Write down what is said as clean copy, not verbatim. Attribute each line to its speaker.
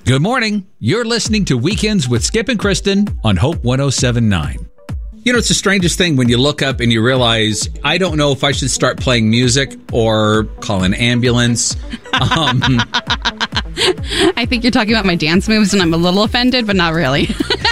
Speaker 1: Good morning. You're listening to Weekends with Skip and Kristen on Hope 107.9. You know, it's the strangest thing when you look up and you realize, I don't know if I should start playing music or call an ambulance.
Speaker 2: I think you're talking about my dance moves, and I'm a little offended, but not really.